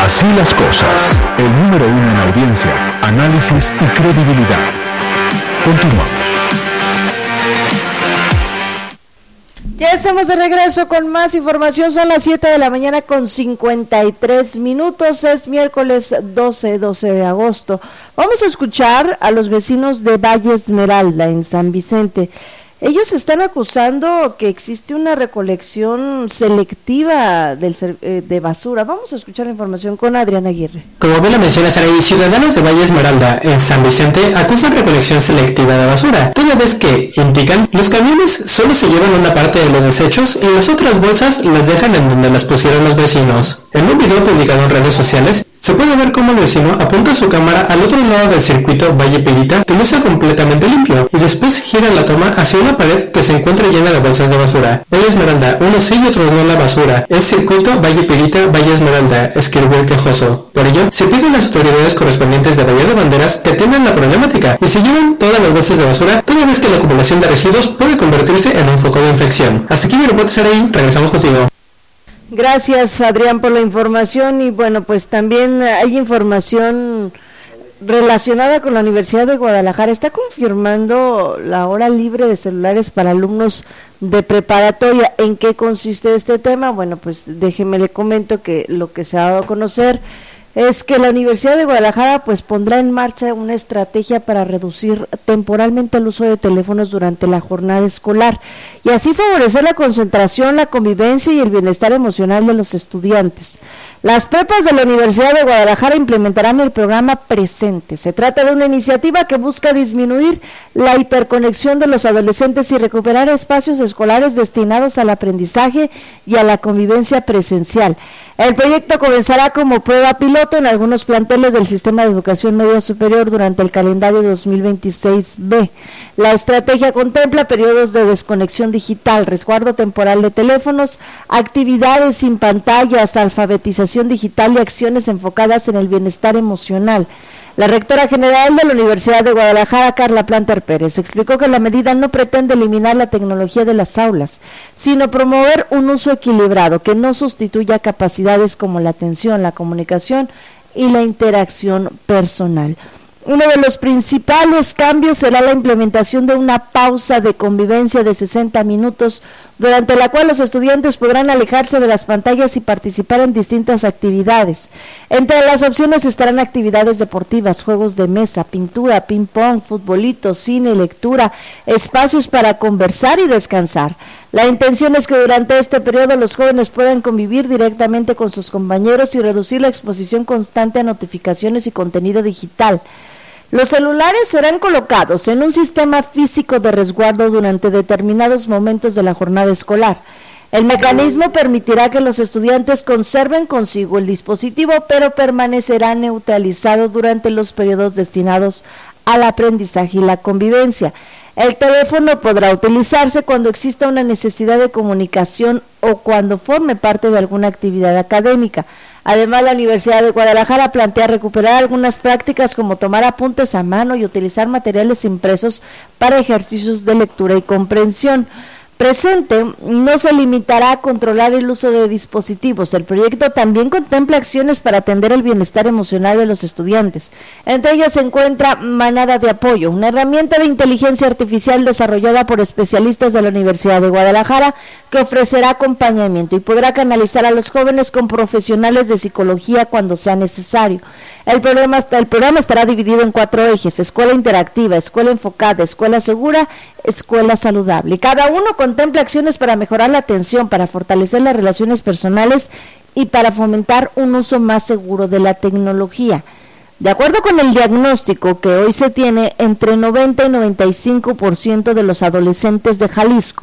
Así las cosas. El número 1 en audiencia, análisis y credibilidad. Continuamos. Ya estamos de regreso con más información. Son las 7 de la mañana con 53 minutos. Es miércoles 12 de agosto. Vamos a escuchar a los vecinos de Valle Esmeralda en San Vicente. Ellos están acusando que existe una recolección selectiva de basura. Vamos a escuchar la información con Adrián Aguirre. Como bien lo menciona Saraí, ciudadanos de Valle Esmeralda en San Vicente acusan recolección selectiva de basura, toda vez que, indican, los camiones solo se llevan una parte de los desechos y las otras bolsas las dejan en donde las pusieron los vecinos. En un video publicado en redes sociales, se puede ver cómo el vecino apunta su cámara al otro lado del circuito Valle Pirita, que no está completamente limpio, y después gira la toma hacia una pared que se encuentra llena de bolsas de basura. Valle Esmeralda, unos sí y otros no la basura. Es circuito Valle Pirita, Valle Esmeralda, escribió el quejoso. Por ello, se pide a las autoridades correspondientes de Bahía de Banderas que atiendan la problemática y se lleven todas las bolsas de basura, toda vez que la acumulación de residuos puede convertirse en un foco de infección. Hasta aquí mi reporte, Saraí, regresamos contigo. Gracias, Adrián, por la información. Y bueno, pues también hay información relacionada con la Universidad de Guadalajara. Está confirmando la hora libre de celulares para alumnos de preparatoria. ¿En qué consiste este tema? Bueno, pues déjeme le comento que lo que se ha dado a conocer es que la Universidad de Guadalajara pues pondrá en marcha una estrategia para reducir temporalmente el uso de teléfonos durante la jornada escolar y así favorecer la concentración, la convivencia y el bienestar emocional de los estudiantes. Las prepas de la Universidad de Guadalajara implementarán el programa Presente. Se trata de una iniciativa que busca disminuir la hiperconexión de los adolescentes y recuperar espacios escolares destinados al aprendizaje y a la convivencia presencial. El proyecto comenzará como prueba piloto en algunos planteles del Sistema de Educación Media Superior durante el calendario 2026B. La estrategia contempla periodos de desconexión digital, resguardo temporal de teléfonos, actividades sin pantallas, alfabetización digital y acciones enfocadas en el bienestar emocional. La rectora general de la Universidad de Guadalajara, Carla Planter Pérez, explicó que la medida no pretende eliminar la tecnología de las aulas, sino promover un uso equilibrado que no sustituya capacidades como la atención, la comunicación y la interacción personal. Uno de los principales cambios será la implementación de una pausa de convivencia de 60 minutos, durante la cual los estudiantes podrán alejarse de las pantallas y participar en distintas actividades. Entre las opciones estarán actividades deportivas, juegos de mesa, pintura, ping-pong, futbolito, cine, lectura, espacios para conversar y descansar. La intención es que durante este periodo los jóvenes puedan convivir directamente con sus compañeros y reducir la exposición constante a notificaciones y contenido digital. Los celulares serán colocados en un sistema físico de resguardo durante determinados momentos de la jornada escolar. El mecanismo permitirá que los estudiantes conserven consigo el dispositivo, pero permanecerá neutralizado durante los periodos destinados al aprendizaje y la convivencia. El teléfono podrá utilizarse cuando exista una necesidad de comunicación o cuando forme parte de alguna actividad académica. Además, la Universidad de Guadalajara plantea recuperar algunas prácticas como tomar apuntes a mano y utilizar materiales impresos para ejercicios de lectura y comprensión. Presente no se limitará a controlar el uso de dispositivos. El proyecto también contempla acciones para atender el bienestar emocional de los estudiantes. Entre ellas se encuentra Manada de Apoyo, una herramienta de inteligencia artificial desarrollada por especialistas de la Universidad de Guadalajara que ofrecerá acompañamiento y podrá canalizar a los jóvenes con profesionales de psicología cuando sea necesario. El programa estará dividido en 4 ejes: escuela interactiva, escuela enfocada, escuela segura, escuela saludable. Y cada uno contempla acciones para mejorar la atención, para fortalecer las relaciones personales y para fomentar un uso más seguro de la tecnología. De acuerdo con el diagnóstico que hoy se tiene, entre 90 y 95% de los adolescentes de Jalisco